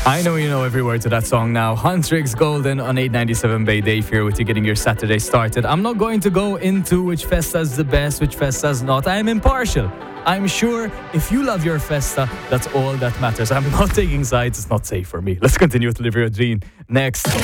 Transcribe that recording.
I know you know every word to that song now. Huntrix Golden on 897 Bay. Dave here with you, getting your Saturday started. I'm not going to go into which festa's the best, which festa's not. I am impartial. I'm sure if you love your festa, that's all that matters. I'm not taking sides. It's not safe for me. Let's continue with Olivia Jean next.